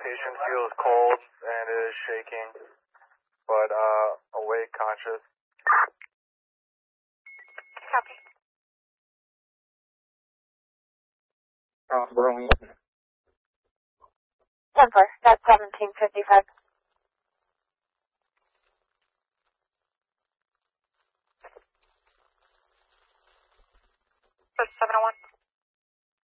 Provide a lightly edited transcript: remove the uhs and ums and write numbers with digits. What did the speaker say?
Patient feels cold and is shaking, but awake, conscious. Copy. Burlington. 10-4, that's 1755. 701.